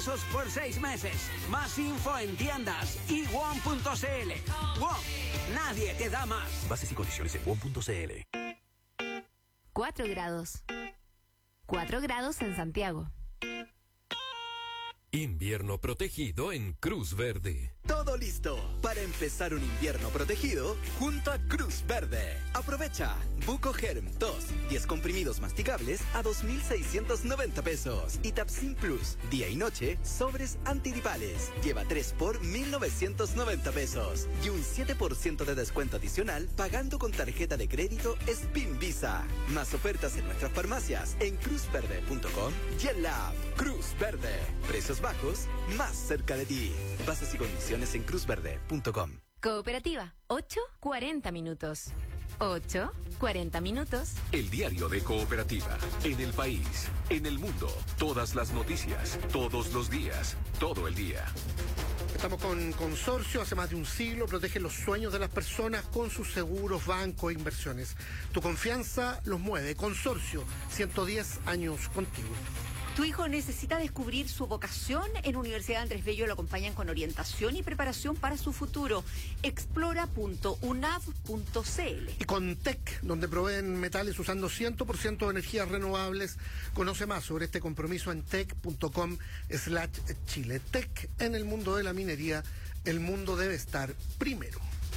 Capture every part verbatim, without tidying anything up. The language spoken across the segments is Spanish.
pesos por seis meses. Más info en tiendas y won punto c l. WOM, nadie te da más. Bases y condiciones en won punto c l. Cuatro grados. Cuatro grados en Santiago. Invierno protegido en Cruz Verde. Todo listo para empezar un invierno protegido junto a Cruz Verde. Aprovecha Bucogerm dos, diez comprimidos masticables a dos mil seiscientos noventa pesos. Y Tapsin Plus, día y noche, sobres antigripales. Lleva tres por mil novecientos noventa pesos. Y un siete por ciento de descuento adicional pagando con tarjeta de crédito Spin Visa. Más ofertas en nuestras farmacias en cruz verde punto com y en la app Cruz Verde. Precios bajos, más cerca de ti. Bases y condiciones en cruz verde punto com. Cooperativa, ocho cuarenta minutos. ocho cuarenta minutos. El diario de Cooperativa. En el país, en el mundo. Todas las noticias, todos los días, todo el día. Estamos con Consorcio, hace más de un siglo, protege los sueños de las personas con sus seguros, bancos e inversiones. Tu confianza los mueve. Consorcio, ciento diez años contigo. ¿Tu hijo necesita descubrir su vocación? En Universidad Andrés Bello lo acompañan con orientación y preparación para su futuro. explora punto u n a v punto c l. Y con T E C, donde proveen metales usando cien por ciento de energías renovables. Conoce más sobre este compromiso en tec punto com slash chile. T E C, en el mundo de la minería, el mundo debe estar primero.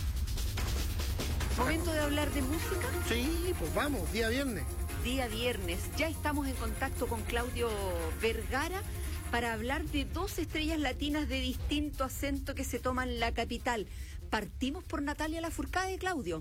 ¿Momento de hablar de música? Sí, pues vamos, día viernes. Día viernes. Ya estamos en contacto con Claudio Vergara para hablar de dos estrellas latinas de distinto acento que se toman la capital. Partimos por Natalia Lafourcade, Claudio.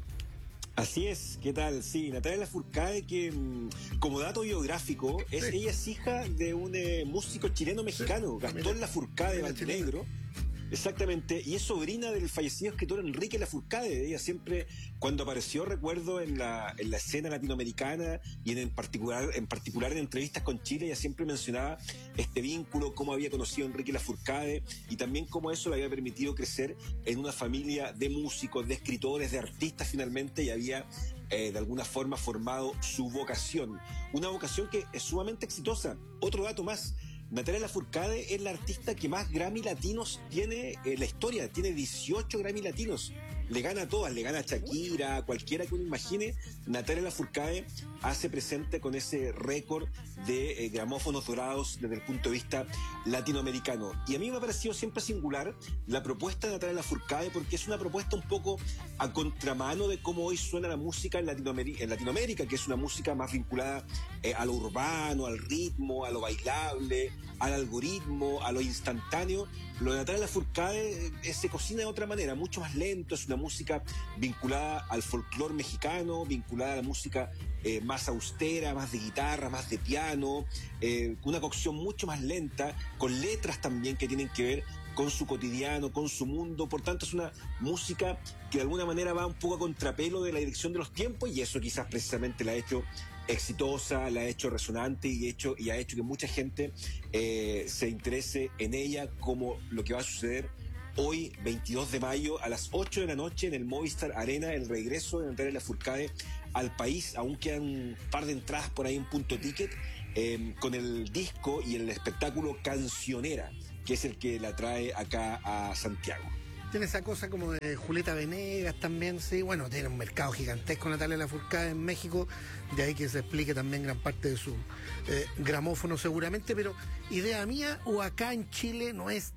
Así es, ¿qué tal? Sí, Natalia Lafourcade, que como dato biográfico, es, sí. ella es hija de un eh, músico chileno-mexicano, sí. Gastón Lafourcade Valdenegro. Exactamente, y es sobrina del fallecido escritor Enrique Lafourcade. Ella siempre, cuando apareció, recuerdo en la, en la escena latinoamericana y en, en particular en particular en entrevistas con Chile, ella siempre mencionaba este vínculo, cómo había conocido a Enrique Lafourcade y también cómo eso le había permitido crecer en una familia de músicos, de escritores, de artistas finalmente, y había eh, de alguna forma formado su vocación. Una vocación que es sumamente exitosa. Otro dato más: Natalia Lafourcade es la artista que más Grammy latinos tiene en la historia. Tiene dieciocho Grammy latinos. Le gana a todas, le gana a Shakira, a cualquiera que uno imagine. Natalia Lafourcade hace presente con ese récord de eh, gramófonos dorados desde el punto de vista latinoamericano. Y a mí me ha parecido siempre singular la propuesta de Natalia Lafourcade, porque es una propuesta un poco a contramano de cómo hoy suena la música en Latinoamérica, en Latinoamérica, que es una música más vinculada eh, a lo urbano, al ritmo, a lo bailable, al algoritmo, a lo instantáneo. Lo de Natalia Lafourcade eh, se cocina de otra manera, mucho más lento. Es una música vinculada al folclore mexicano, vinculada a la música eh, más austera, más de guitarra, más de piano, eh, una cocción mucho más lenta, con letras también que tienen que ver con su cotidiano, con su mundo. Por tanto, es una música que de alguna manera va un poco a contrapelo de la dirección de los tiempos, y eso quizás precisamente la ha hecho exitosa, la ha hecho resonante y, hecho, y ha hecho que mucha gente eh, se interese en ella, como lo que va a suceder hoy, veintidós de mayo, a las ocho de la noche en el Movistar Arena, el regreso de Natalia Lafourcade al país. Aún quedan un par de entradas por ahí en Punto Ticket, eh, con el disco y el espectáculo Cancionera, que es el que la trae acá a Santiago. Tiene esa cosa como de Julieta Venegas también, sí. Bueno, tiene un mercado gigantesco Natalia Lafourcade en México, de ahí que se explique también gran parte de su eh, gramófono seguramente, pero idea mía, o acá en Chile no es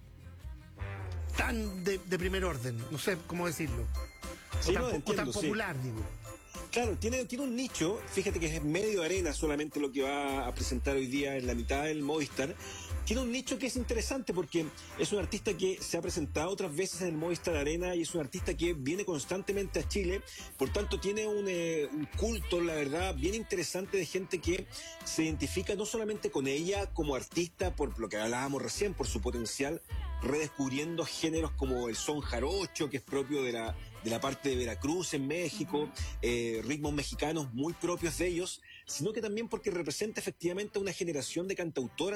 tan de, de primer orden, no sé cómo decirlo. Sí, o, tan, no, entiendo, o tan popular, sí. digo. Claro, tiene, tiene un nicho. Fíjate que es medio arena solamente lo que va a presentar hoy día en la mitad del Movistar. Tiene un nicho que es interesante porque es un artista que se ha presentado otras veces en el Movistar Arena y es un artista que viene constantemente a Chile. Por tanto, tiene un, eh, un culto, la verdad, bien interesante de gente que se identifica no solamente con ella como artista, por lo que hablábamos recién, por su potencial, redescubriendo géneros como el son jarocho, que es propio de la, de la parte de Veracruz en México, eh, ritmos mexicanos muy propios de ellos, sino que también porque representa efectivamente una generación de cantautoras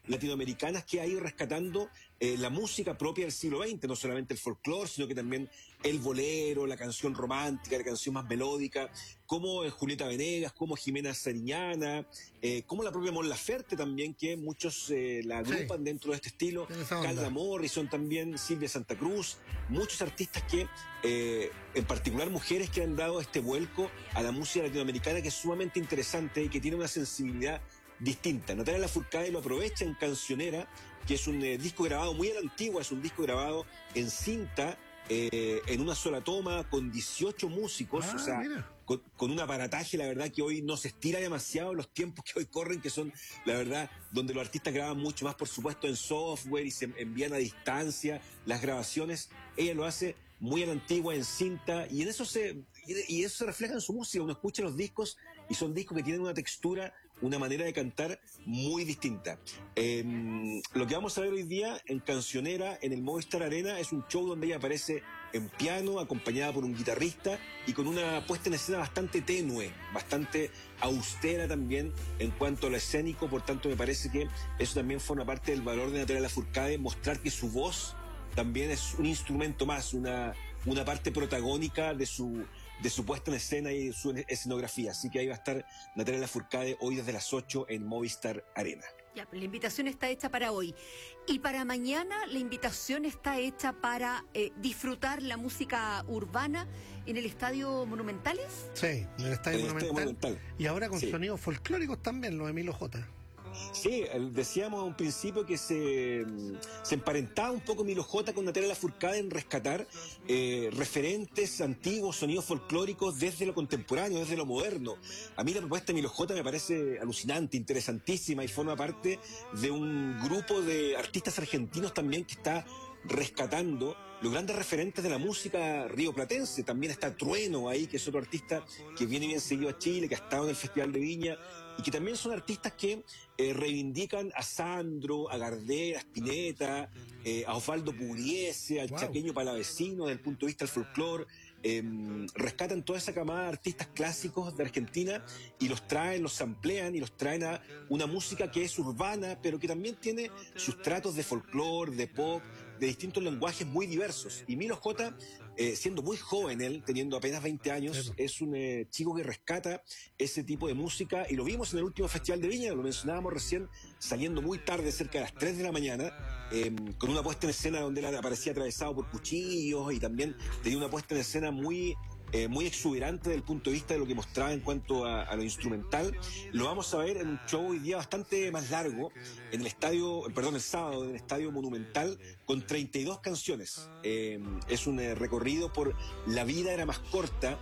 latinoamericanas que ha ido rescatando eh, la música propia del siglo veinte, no solamente el folclore, sino que también el bolero, la canción romántica, la canción más melódica, como eh, Julieta Venegas, como Jimena Sariñana, eh, como la propia Mon Laferte también, que muchos eh, la agrupan sí. dentro de este estilo, Carla Morrison también, Silvia Santa Cruz, muchos artistas que, eh, en particular mujeres que han dado este vuelco a la música latinoamericana, que es sumamente interesante y que tiene una sensibilidad distinta. Natalia Lafourcade lo aprovecha en Cancionera, que es un eh, disco grabado muy a la antigua, es un disco grabado en cinta, eh, en una sola toma, con dieciocho músicos, ah, o sea, con, con un aparataje, la verdad, que hoy no se estira demasiado los tiempos que hoy corren, que son, la verdad, donde los artistas graban mucho más, por supuesto, en software y se envían a distancia las grabaciones. Ella lo hace muy a la antigua, en cinta, y en eso se, y eso se refleja en su música. Uno escucha los discos y son discos que tienen una textura, una manera de cantar muy distinta. Eh, lo que vamos a ver hoy día en Cancionera, en el Movistar Arena, es un show donde ella aparece en piano, acompañada por un guitarrista y con una puesta en escena bastante tenue, bastante austera también en cuanto a lo escénico. Por tanto, me parece que eso también forma parte del valor de Natalia Lafourcade, mostrar que su voz también es un instrumento más, una, una parte protagónica de su, de su puesta en escena y de su escenografía. Así que ahí va a estar Natalia Lafourcade hoy desde las ocho en Movistar Arena. Ya, la invitación está hecha para hoy. Y para mañana la invitación está hecha para eh, disfrutar la música urbana en el Estadio Monumentales. Sí, en el Estadio, el Monumental. Estadio Monumental. Y ahora con sí. sonidos folclóricos también, los de Milo J. Sí, decíamos a un principio que se, se emparentaba un poco Milo J con Natalia Lafourcade en rescatar eh, referentes antiguos, sonidos folclóricos desde lo contemporáneo, desde lo moderno. A mí la propuesta de Milo J me parece alucinante, interesantísima y forma parte de un grupo de artistas argentinos también que está rescatando los grandes referentes de la música rioplatense. También está Trueno ahí, que es otro artista que viene bien seguido a Chile, que ha estado en el Festival de Viña, y que también son artistas que eh, reivindican a Sandro, a Gardel, a Spinetta, eh, a Osvaldo Pugliese, al wow. Chaqueño Palavecino, desde el punto de vista del folclore. Eh, rescatan toda esa camada de artistas clásicos de Argentina y los traen, los samplean y los traen a una música que es urbana, pero que también tiene sustratos de folclore, de pop, de distintos lenguajes muy diversos. Y Milo J, eh, siendo muy joven él, teniendo apenas veinte años, sí. es un eh, chico que rescata ese tipo de música, y lo vimos en el último Festival de Viña, lo mencionábamos recién, saliendo muy tarde, cerca de las tres de la mañana, eh, con una puesta en escena donde él aparecía atravesado por cuchillos, y también tenía una puesta en escena muy... Eh, muy exuberante desde el punto de vista de lo que mostraba en cuanto a, a lo instrumental. Lo vamos a ver en un show hoy día bastante más largo, en el estadio, perdón, el sábado, en el Estadio Monumental, con treinta y dos canciones. Eh, es un eh, recorrido por La vida era más corta,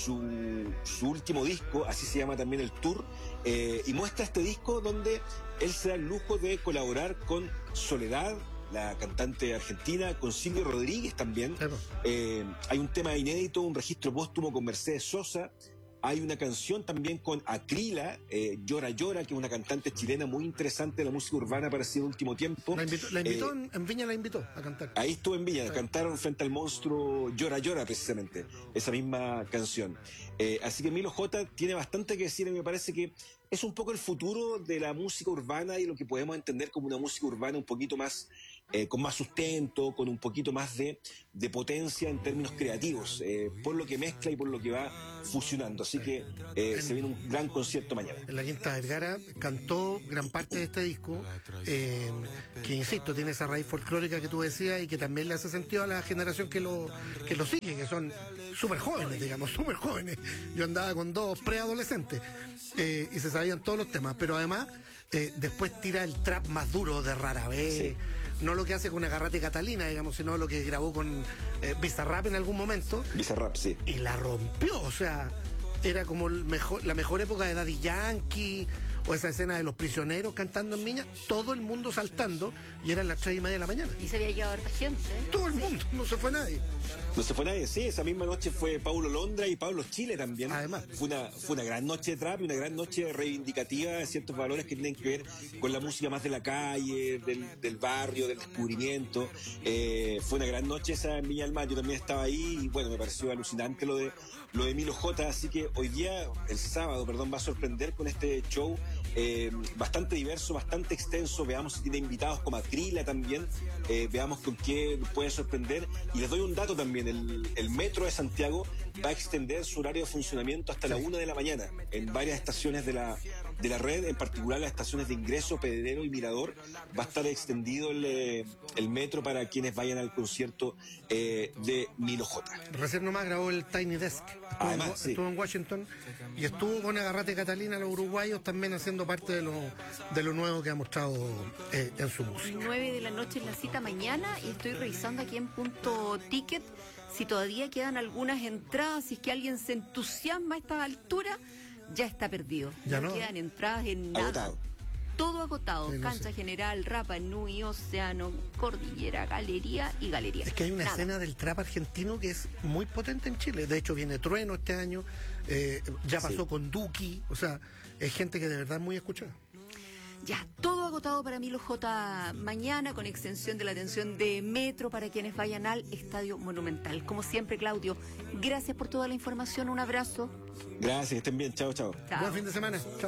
su, su último disco, así se llama también el tour, eh, y muestra este disco donde él se da el lujo de colaborar con Soledad, la cantante argentina, con Silvio Rodríguez también. Claro. Eh, hay un tema inédito, un registro póstumo con Mercedes Sosa. Hay una canción también con Acrila, eh, Llora Llora, que es una cantante chilena muy interesante de la música urbana para ese último tiempo. La invitó, la invitó eh, en, en Viña, la invitó a cantar. Ahí estuvo en Viña, cantaron frente al monstruo Llora Llora, precisamente, esa misma canción. Eh, así que Milo J tiene bastante que decir, y me parece que es un poco el futuro de la música urbana y lo que podemos entender como una música urbana un poquito más, eh, con más sustento, con un poquito más de, de potencia en términos creativos, eh, por lo que mezcla y por lo que va fusionando. Así que eh, se viene un gran concierto mañana. En la Quinta Vergara cantó gran parte de este disco, eh, que insisto, tiene esa raíz folclórica que tú decías y que también le hace sentido a la generación que lo, que lo sigue, que son súper jóvenes, digamos, súper jóvenes. Yo andaba con dos preadolescentes eh, y se sabían todos los temas, pero además eh, después tira el trap más duro de Rara Vez, sí. No lo que hace con Agarrate Catalina, digamos, sino lo que grabó con eh, Bizarrap en algún momento. Bizarrap, sí. Y la rompió, o sea, era como el mejor, la mejor época de Daddy Yankee, o esa escena de los prisioneros cantando en Viña, todo el mundo saltando, y eran las tres y media de la mañana. Y se había llevado harta gente. ¿eh? Todo el mundo, no se fue nadie. No se fue nadie, sí, esa misma noche fue Paulo Londra y Pablo Chile también. Además. Fue una, fue una gran noche de trap y una gran noche reivindicativa de ciertos valores que tienen que ver con la música más de la calle, del, del barrio, del descubrimiento. Eh, fue una gran noche esa en Viña del Mar, yo también estaba ahí y bueno, me pareció alucinante lo de, lo de Milo J, así que hoy día, el sábado, perdón, va a sorprender con este show eh, bastante diverso, bastante extenso. Veamos si tiene invitados como Acrila también, eh, veamos con qué puede sorprender. Y les doy un dato también, el, el metro de Santiago va a extender su horario de funcionamiento hasta la una de la mañana en varias estaciones de la, de la red, en particular las estaciones de Ingreso, Pedrero y Mirador. Va a estar extendido el, eh, el metro para quienes vayan al concierto eh, de Milo J. Recién nomás grabó el Tiny Desk. Estuvo, Además, en, sí. estuvo en Washington y estuvo con Agarrate Catalina, los uruguayos, también haciendo parte de lo, de lo nuevo que ha mostrado eh, en su música. nueve de la noche es la cita mañana y estoy revisando aquí en Punto Ticket si todavía quedan algunas entradas, si es que alguien se entusiasma a esta altura, ya está perdido. Ya no, no. quedan entradas en nada. Agotado. Todo agotado. Sí, no Cancha sé. General, Rapa Nui, Océano, Cordillera, Galería y Galería. Es que hay una Nada. escena del trap argentino que es muy potente en Chile. De hecho, viene Trueno este año, eh, ya pasó Sí. con Duki, o sea, es gente que de verdad es muy escuchada. Ya, todo agotado para Milo J mañana, con extensión de la atención de Metro para quienes vayan al Estadio Monumental. Como siempre, Claudio, gracias por toda la información, un abrazo. Gracias, que estén bien. Chao, chao. Chao. Buen fin de semana. Chao.